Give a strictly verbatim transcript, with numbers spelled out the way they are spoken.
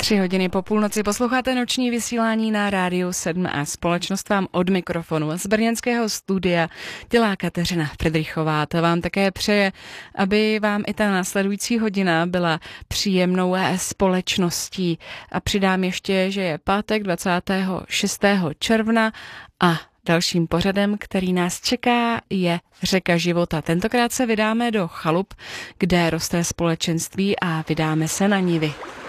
Tři hodiny po půlnoci posloucháte noční vysílání na Rádiu sedm a společnost vám od mikrofonu z brněnského studia dělá Kateřina Fridrichová. Ta vám také přeje, aby vám i ta následující hodina byla příjemnou společností. A přidám ještě, že je pátek dvacátého šestého června a dalším pořadem, který nás čeká, je Řeka života. Tentokrát se vydáme do chalup, kde roste společenství a vydáme se na nivy.